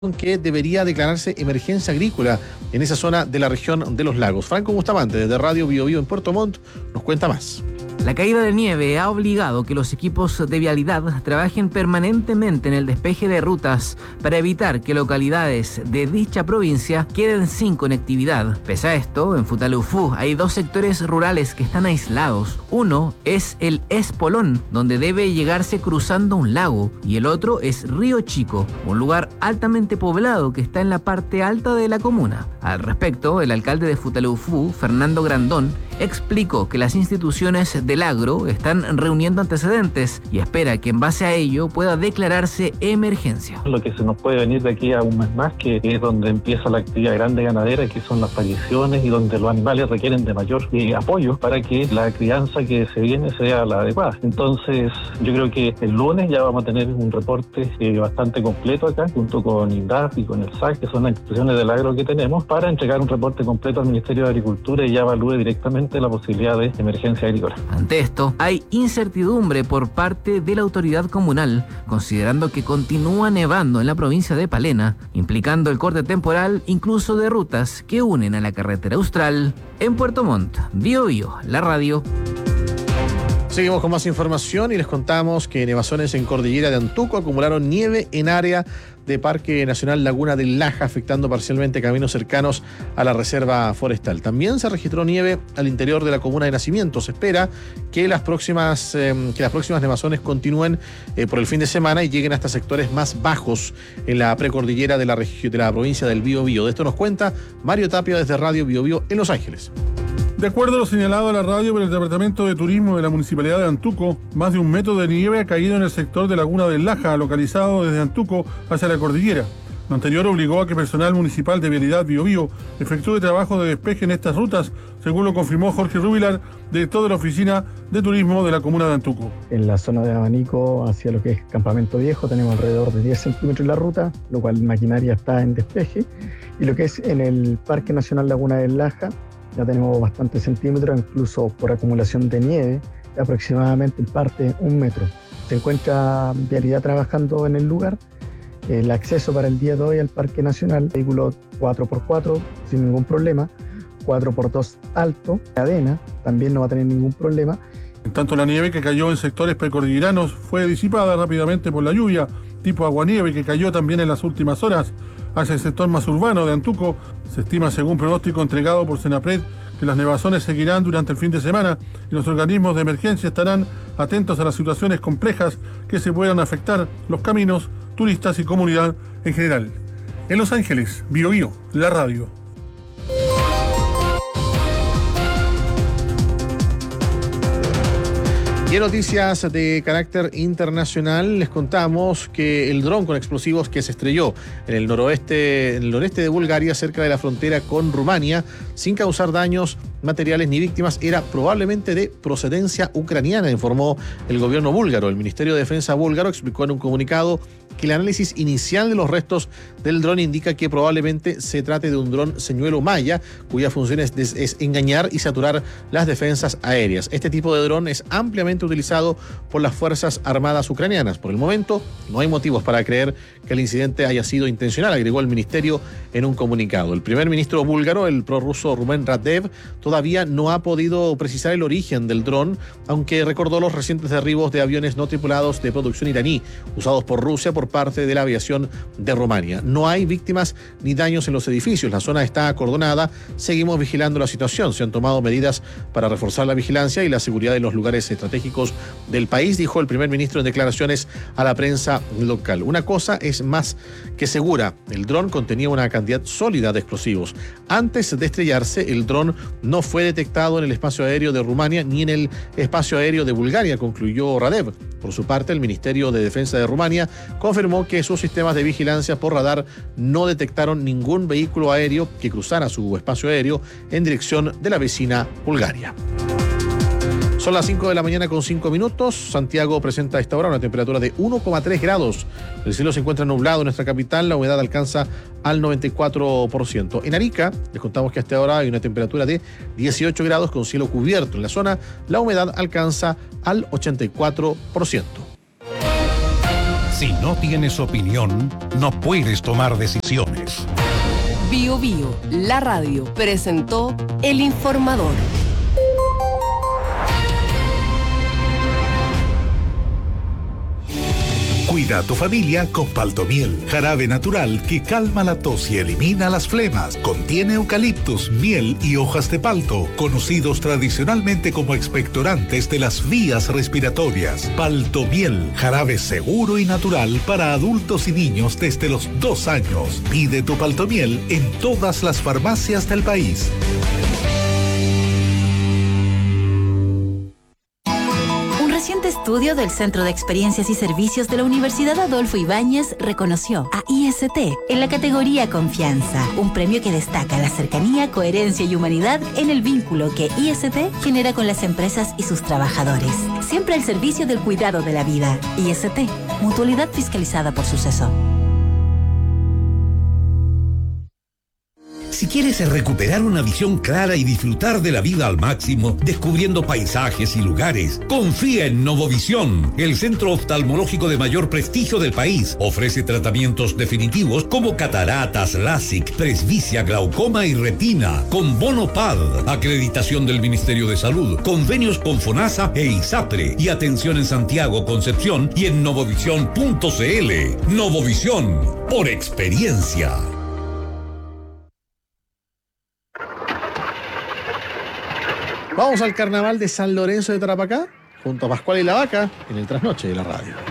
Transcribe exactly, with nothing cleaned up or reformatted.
que debería declararse emergencia agrícola en esa zona de la región de los lagos. Franco Bustamante, desde Radio Bio Bio en Puerto Montt, nos cuenta más. La caída de nieve ha obligado que los equipos de vialidad trabajen permanentemente en el despeje de rutas para evitar que localidades de dicha provincia queden sin conectividad. Pese a esto, en Futaleufú hay dos sectores rurales que están aislados. Uno es el Espolón, donde debe llegarse cruzando un lago, y el otro es Río Chico, un lugar altamente poblado que está en la parte alta de la comuna. Al respecto, el alcalde de Futaleufú, Fernando Grandón, explicó que las instituciones del agro están reuniendo antecedentes y espera que en base a ello pueda declararse emergencia. Lo que se nos puede venir de aquí a un mes más, que es donde empieza la actividad grande ganadera, que son las pariciones y donde los animales requieren de mayor eh, apoyo para que la crianza que se viene sea la adecuada. Entonces, yo creo que el lunes ya vamos a tener un reporte eh, bastante completo acá, junto con INDAP y con el S A C, que son las instituciones del agro que tenemos, para entregar un reporte completo al Ministerio de Agricultura y ya evalúe directamente la posibilidad de emergencia agrícola. Ante esto, hay incertidumbre por parte de la autoridad comunal, considerando que continúa nevando en la provincia de Palena, implicando el corte temporal incluso de rutas que unen a la carretera austral. En Puerto Montt, Bio Bio, la radio. Seguimos con más información y les contamos que nevazones en Cordillera de Antuco acumularon nieve en área de Parque Nacional Laguna del Laja, afectando parcialmente caminos cercanos a la reserva forestal. También se registró nieve al interior de la comuna de Nacimiento. Se espera que las próximas, eh, que las próximas nevazones continúen eh, por el fin de semana y lleguen hasta sectores más bajos en la precordillera de la, de la provincia del Bío Bío. De esto nos cuenta Mario Tapia desde Radio Bio Bio en Los Ángeles. De acuerdo a lo señalado a la radio por el Departamento de Turismo de la Municipalidad de Antuco, más de un metro de nieve ha caído en el sector de Laguna del Laja, localizado desde Antuco hacia la cordillera. Lo anterior obligó a que personal municipal de Vialidad Bio Bio efectúe trabajo de despeje en estas rutas, según lo confirmó Jorge Rubilar, director de la Oficina de Turismo de la comuna de Antuco. En la zona de Abanico, hacia lo que es Campamento Viejo, tenemos alrededor de diez centímetros en la ruta, lo cual maquinaria está en despeje. Y lo que es en el Parque Nacional Laguna del Laja, ya tenemos bastantes centímetros, incluso por acumulación de nieve, aproximadamente en parte un metro. Se encuentra Vialidad trabajando en el lugar. El acceso para el día de hoy al Parque Nacional, vehículo cuatro por cuatro sin ningún problema, cuatro por dos alto, cadena, también no va a tener ningún problema. En tanto, la nieve que cayó en sectores precordilleranos fue disipada rápidamente por la lluvia, tipo aguanieve, que cayó también en las últimas horas hacia el sector más urbano de Antuco. Se estima, según pronóstico entregado por Senapred, que las nevazones seguirán durante el fin de semana y los organismos de emergencia estarán atentos a las situaciones complejas que se puedan afectar los caminos, turistas y comunidad en general. En Los Ángeles, Bio Bio, la radio. Y en noticias de carácter internacional les contamos que el dron con explosivos que se estrelló en el noroeste, en el noreste de Bulgaria, cerca de la frontera con Rumania, sin causar daños materiales ni víctimas, era probablemente de procedencia ucraniana, informó el gobierno búlgaro. El Ministerio de Defensa búlgaro explicó en un comunicado que el análisis inicial de los restos del dron indica que probablemente se trate de un dron señuelo maya, cuya función es, es engañar y saturar las defensas aéreas. Este tipo de dron es ampliamente utilizado por las Fuerzas Armadas ucranianas. Por el momento, no hay motivos para creer que el incidente haya sido intencional, agregó el ministerio en un comunicado. El primer ministro búlgaro, el prorruso Rumen Radev, todavía no ha podido precisar el origen del dron, aunque recordó los recientes derribos de aviones no tripulados de producción iraní, usados por Rusia por parte de la aviación de Rumania. No hay víctimas ni daños en los edificios. La zona está acordonada. Seguimos vigilando la situación. Se han tomado medidas para reforzar la vigilancia y la seguridad de los lugares estratégicos del país, dijo el primer ministro en declaraciones a la prensa local. Una cosa es más que segura. El dron contenía una cantidad sólida de explosivos. Antes de estrellarse, el dron no fue detectado en el espacio aéreo de Rumania ni en el espacio aéreo de Bulgaria, concluyó Radev. Por su parte, el Ministerio de Defensa de Rumania confirmó que sus sistemas de vigilancia por radar no detectaron ningún vehículo aéreo que cruzara su espacio aéreo en dirección de la vecina Bulgaria. Son las cinco de la mañana con cinco minutos. Santiago presenta a esta hora una temperatura de uno coma tres grados. El cielo se encuentra nublado en nuestra capital. La humedad alcanza al noventa y cuatro por ciento. En Arica, les contamos que hasta ahora hay una temperatura de dieciocho grados con cielo cubierto. En la zona, la humedad alcanza al ochenta y cuatro por ciento. Si no tienes opinión, no puedes tomar decisiones. Bio Bio, la radio, presentó El Informador. Cuida a tu familia con Paltomiel, jarabe natural que calma la tos y elimina las flemas. Contiene eucaliptus, miel y hojas de palto, conocidos tradicionalmente como expectorantes de las vías respiratorias. Paltomiel, jarabe seguro y natural para adultos y niños desde los dos años. Pide tu Paltomiel en todas las farmacias del país. Estudio del Centro de Experiencias y Servicios de la Universidad Adolfo Ibáñez reconoció a I S T en la categoría Confianza, un premio que destaca la cercanía, coherencia y humanidad en el vínculo que I S T genera con las empresas y sus trabajadores. Siempre al servicio del cuidado de la vida. I S T, mutualidad fiscalizada por Suceso. Si quieres recuperar una visión clara y disfrutar de la vida al máximo, descubriendo paisajes y lugares, confía en Novovisión, el centro oftalmológico de mayor prestigio del país. Ofrece tratamientos definitivos como cataratas, LASIK, presbicia, glaucoma y retina, con bono P A D, acreditación del Ministerio de Salud, convenios con FONASA e ISAPRE y atención en Santiago, Concepción y en novovisión punto c l. Novovisión, por experiencia. Vamos al carnaval de San Lorenzo de Tarapacá, junto a Pascual y la Vaca, en el trasnoche de la radio.